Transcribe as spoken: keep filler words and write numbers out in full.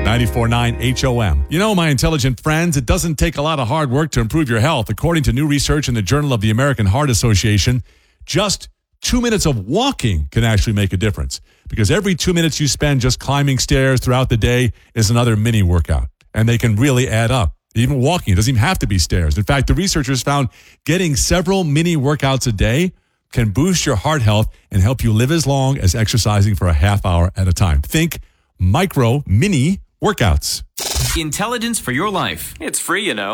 ninety-four point nine H O M. You know, my intelligent friends, it doesn't take a lot of hard work to improve your health. According to new research in the Journal of the American Heart Association, just two minutes of walking can actually make a difference, because every two minutes you spend just climbing stairs throughout the day is another mini workout, and they can really add up. Even walking, it doesn't even have to be stairs. In fact, the researchers found getting several mini workouts a day can boost your heart health and help you live as long as exercising for a half hour at a time. Think micro mini workouts. Intelligence for your life. It's free, you know.